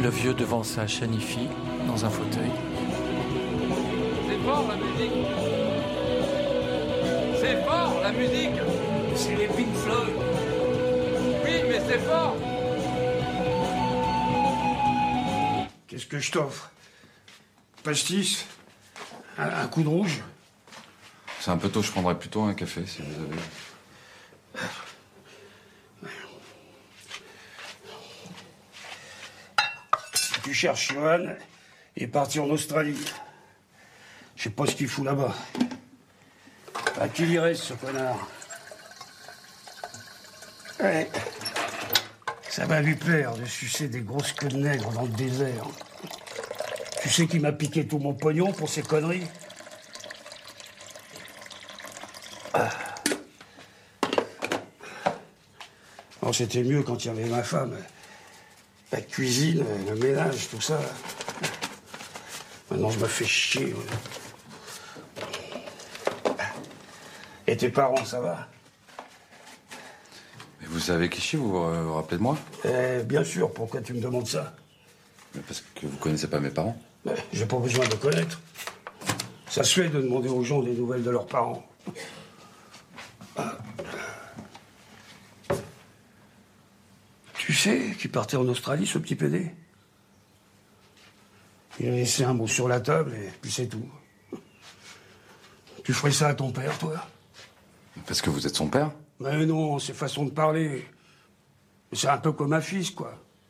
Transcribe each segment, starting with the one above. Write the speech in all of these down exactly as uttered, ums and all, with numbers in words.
Le vieux devant sa chaîne hi-fi, dans un fauteuil. C'est fort la musique. C'est fort la musique. C'est les Pink Floyd. Oui, mais c'est fort. Qu'est-ce que je t'offre? Pastis? un, un coup de rouge? C'est un peu tôt, je prendrais plutôt un café, si vous avez... Tu cherches Johan, il est parti en Australie. Je sais pas ce qu'il fout là-bas. À qui il reste, ce connard? Ouais. Ça va lui plaire de sucer des grosses queues de nègre dans le désert. Tu sais qui m'a piqué tout mon pognon pour ces conneries? Ah. Alors c'était mieux quand il y avait ma femme. La cuisine, le ménage, tout ça. Maintenant, je me fais chier. Et tes parents, ça va? Mais vous savez qui je suis, vous vous vous rappelez de moi? Eh, bien sûr, pourquoi tu me demandes ça? Mais parce que vous connaissez pas mes parents. Mais j'ai pas besoin de connaître. Ça se fait de demander aux gens des nouvelles de leurs parents. Ah. Tu sais qu'il partait en Australie, ce petit pédé? Il a laissé un mot sur la table et puis c'est tout. Tu ferais ça à ton père, toi? Parce que vous êtes son père? Mais non, c'est façon de parler. C'est un peu comme un fils, quoi.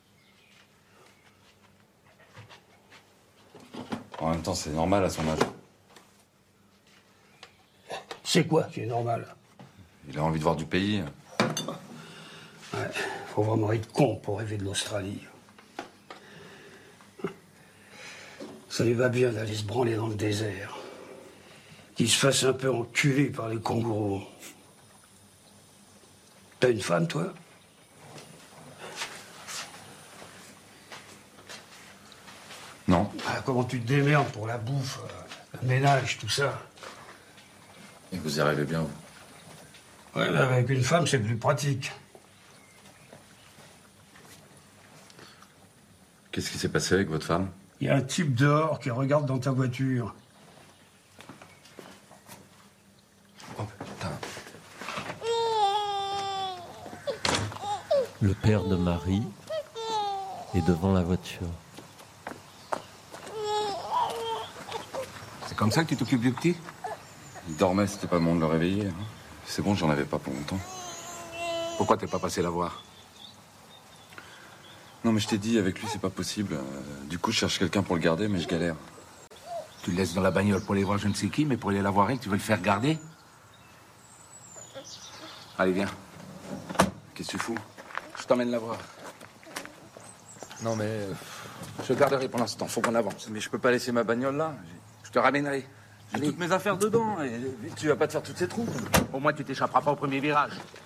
En même temps, c'est normal à son âge. C'est quoi qui est normal? Il a envie de voir du pays. Ouais, faut vraiment être con pour rêver de l'Australie. Ça lui va bien d'aller se branler dans le désert. Qu'il se fasse un peu enculer par les kangourous. T'as une femme, toi? Non. Ah, comment tu te démerdes pour la bouffe, euh, le ménage, tout ça? Et vous y arrivez bien, vous? Ouais, mais avec une femme, c'est plus pratique. Qu'est-ce qui s'est passé avec votre femme? Il y a un type dehors qui regarde dans ta voiture. Oh putain. Le père de Marie est devant la voiture. C'est comme ça que tu t'occupes du petit? Il dormait, c'était pas le moment de le réveiller. Hein. C'est bon, j'en avais pas pour longtemps. Pourquoi t'es pas passé la voir? Non, mais je t'ai dit, avec lui, c'est pas possible. Euh, du coup, je cherche quelqu'un pour le garder, mais je galère. Tu le laisses dans la bagnole pour aller voir je ne sais qui, mais pour aller la voir elle, tu veux le faire garder? Allez, viens. Qu'est-ce que tu fous? Je t'emmène la voir. Non, mais... euh, je garderai pour l'instant, faut qu'on avance. Mais je peux pas laisser ma bagnole là. Je te ramènerai. J'ai Allez. toutes mes affaires dedans. Et tu vas pas te faire toutes ces trous. Au moins, tu t'échapperas pas au premier virage.